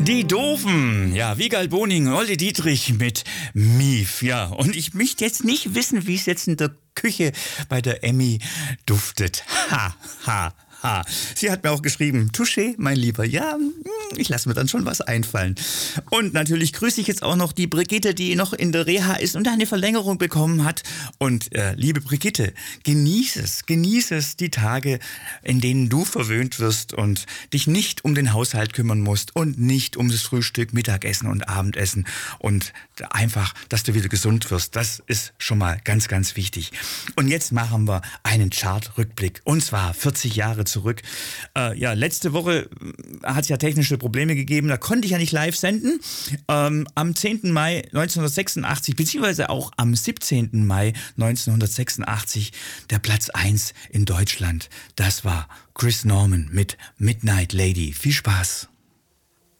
Die Doofen, ja, Wiegald Boning, Olli Dietrich mit Mief, ja. Und ich möchte jetzt nicht wissen, wie es jetzt in der Küche bei der Emmy duftet. Ha, ha, ha. Sie hat mir auch geschrieben, Touché, mein Lieber, ja, ich lasse mir dann schon was einfallen. Und natürlich grüße ich jetzt auch noch die Brigitte, die noch in der Reha ist und eine Verlängerung bekommen hat. Und liebe Brigitte, genieße es, die Tage, in denen du verwöhnt wirst und dich nicht um den Haushalt kümmern musst und nicht um das Frühstück, Mittagessen und Abendessen und einfach, dass du wieder gesund wirst. Das ist schon mal ganz, ganz wichtig. Und jetzt machen wir einen Chart-Rückblick und zwar 40 Jahre zurück. Letzte Woche hat es ja technische Probleme gegeben, da konnte ich ja nicht live senden. Am 10. Mai 1986, beziehungsweise auch am 17. Mai 1986, der Platz 1 in Deutschland. Das war Chris Norman mit Midnight Lady. Viel Spaß!